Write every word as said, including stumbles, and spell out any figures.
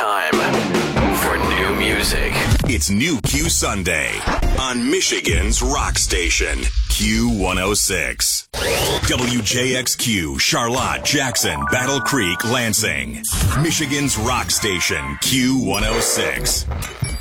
time for new music. It's New Q Sunday on Michigan's Rock Station, Q one oh six. W J X Q, Charlotte, Jackson, Battle Creek, Lansing. Michigan's Rock Station, Q one oh six.